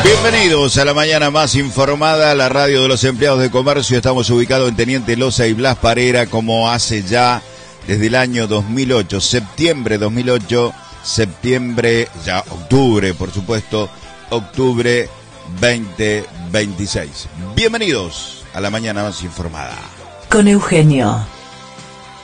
Bienvenidos a la mañana más informada, la radio de los empleados de comercio. Estamos ubicados en Teniente Loza y Blas Parera, como hace ya desde el año 2008, septiembre 2008, ya octubre, por supuesto, octubre 2026. Bienvenidos a la mañana más informada. Con Eugenio.